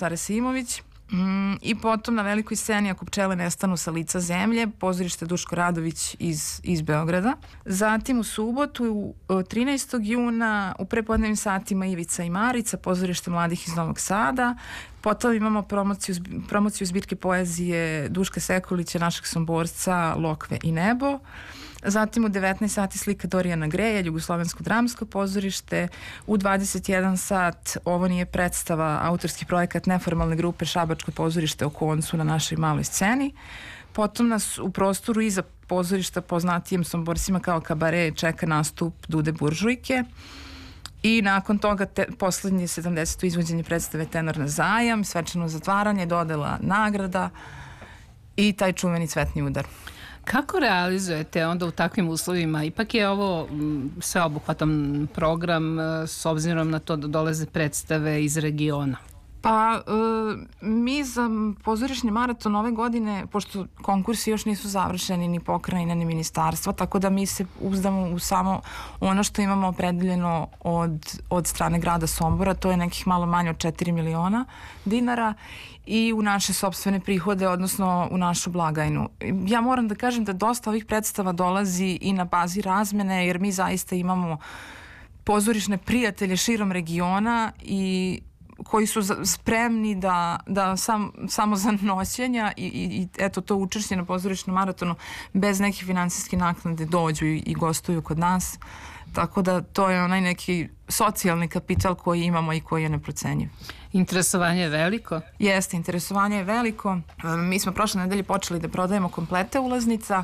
Enis Arasimović. I potom na velikoj sceni Ako pčele nestanu sa lica zemlje, pozorište Duško Radović iz Beograda. Zatim u subotu 13. juna u prepodnevnim satima Ivica i Marica, pozorište mladih iz Novog Sada. Potom imamo promociju zbirke poezije Duška Sekulića, našeg Somborca, Lokve i nebo. Zatim u 19 sati slika Dorijana Greja, Jugoslovensko dramsko pozorište. U 21 sat Ovo nije predstava, autorski projekat neformalne grupe Šabačko pozorište o koncu na našoj maloj sceni. Potom nas u prostoru iza pozorišta poznatijem Somborcima kao kabare čeka nastup Dude Buržujke. I nakon toga poslednje 70. izvođenje predstave Tenor na zajam, svečano zatvaranje, dodela nagrada i taj čuveni cvetni udar. Kako realizujete onda u takvim uslovima? Ipak je ovo sveobuhvatan program s obzirom na to da dolaze predstave iz regiona. Pa mi za pozorišni maraton ove godine, pošto konkursi još nisu završeni ni pokrajine ni ministarstva, tako da mi se uzdamo u samo ono što imamo opredeljeno od strane grada Sombora, to je nekih malo manje od 4 miliona dinara i u naše sopstvene prihode, odnosno u našu blagajnu. Ja moram da kažem da dosta ovih predstava dolazi i na bazi razmene, jer mi zaista imamo pozorišne prijatelje širom regiona i koji su spremni da samo za noćenja i eto to učešće na pozorišnom maratonu bez neke finansijske naknade dođu i gostuju kod nas. Tako da to je onaj neki socijalni kapital koji imamo i koji je neprocenjiv. Interesovanje je veliko? Jeste, interesovanje je veliko. Mi smo prošle nedelje počeli da prodajemo komplete ulaznica,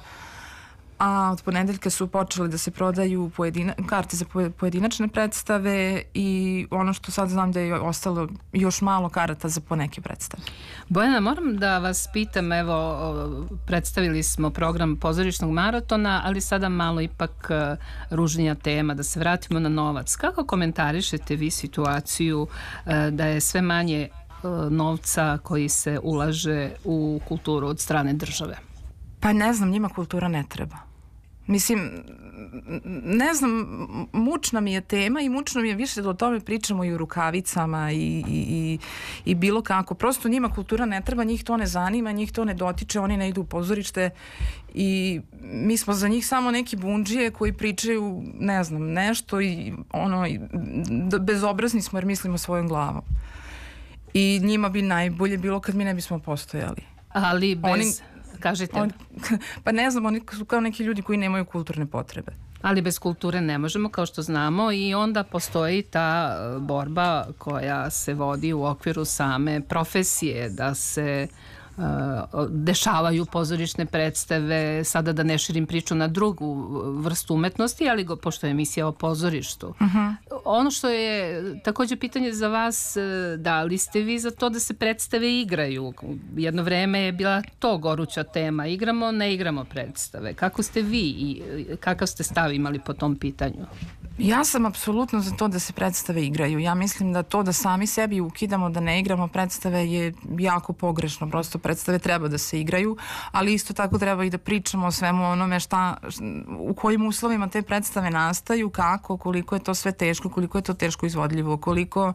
a od ponedeljka su počeli da se prodaju karte za pojedinačne predstave i ono što sad znam da je ostalo još malo karata za poneke predstave. Bojana, moram da vas pitam, evo, predstavili smo program pozorišnog maratona, ali sada malo ipak ružnija tema, da se vratimo na novac. Kako komentarišete vi situaciju da je sve manje novca koji se ulaže u kulturu od strane države? Pa ne znam, njima kultura ne treba. Mislim, ne znam, mučna mi je tema i mučno mi je više da o tome pričamo i u rukavicama i bilo kako. Prosto njima kultura ne treba, njih to ne zanima, njih to ne dotiče, oni ne idu u pozorište i mi smo za njih samo neki bundžije koji pričaju, ne znam, nešto i bezobrazni smo jer mislimo svojom glavom. I njima bi najbolje bilo kad mi ne bismo postojali. Ali bez... Kažete. Pa ne znam, oni su kao neki ljudi koji nemaju kulturne potrebe. Ali bez kulture ne možemo, kao što znamo, i onda postoji ta borba koja se vodi u okviru same profesije, da se dešavaju pozorišne predstave, sada da ne širim priču na drugu vrstu umetnosti, ali pošto je emisija o pozorištu. Ono što je takođe pitanje za vas, da li ste vi za to da se predstave igraju? Jedno vreme je bila to goruća tema, igramo, ne igramo predstave. Kako ste vi i kakav ste stav imali po tom pitanju? Ja sam apsolutno za to da se predstave igraju. Ja mislim da to da sami sebi ukidamo da ne igramo predstave je jako pogrešno. Prosto predstave treba da se igraju, ali isto tako treba i da pričamo o svemu onome u kojim uslovima te predstave nastaju, kako, koliko je to sve teško, koliko je to teško izvodljivo, koliko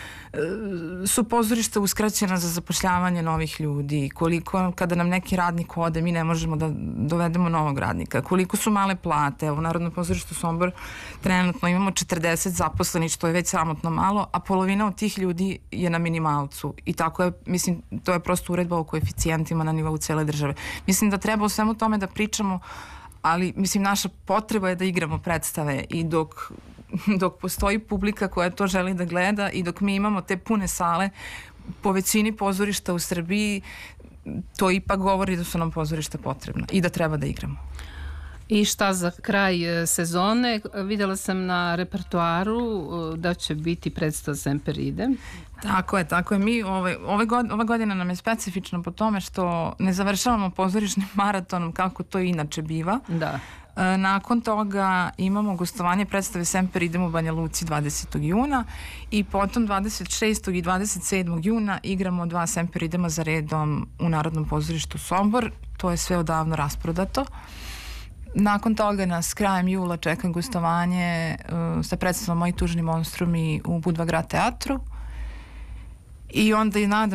su pozorišta uskraćena za zapošljavanje novih ljudi, koliko kada nam neki radnik ode mi ne možemo da dovedemo novog radnika, koliko su male plate. U Narodnom pozorištu Sombor trenutno imamo 40 zaposlenih, što je već sramotno malo, a polovina od tih ljudi je na minimalcu i tako je, mislim, to je prosto uredba o koeficijentima na nivou cele države. Mislim da treba o svemu tome da pričamo, ali mislim naša potreba je da igramo predstave i dok postoji publika koja to želi da gleda i dok mi imamo te pune sale po većini pozorišta u Srbiji, to ipak govori da su nam pozorišta potrebna i da treba da igramo. I šta za kraj sezone? Videla sam na repertoaru da će biti predstava Semper Idem. Tako je. Mi ova godina nam je specifična po tome što ne završavamo pozorišnim maratonom kako to inače biva. Da. Nakon toga imamo gostovanje predstave Semper Idem u Banja Luci 20. juna i potom 26. i 27. juna igramo 2 Semper Idema za redom u Narodnom pozorištu Sombor. To je sve odavno rasprodato. Nakon toga nas krajem jula čeka gostovanje sa predstavom Moji tužni monstrumi u Budva grad teatru i onda i nadam